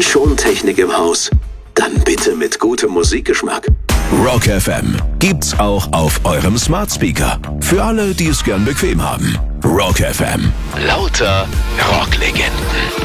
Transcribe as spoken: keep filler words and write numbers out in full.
Schon Technik im Haus? Dann bitte mit gutem Musikgeschmack. Rock F M gibt's auch auf eurem Smart Speaker. Für alle, die es gern bequem haben. Rock F M. Lauter Rocklegenden.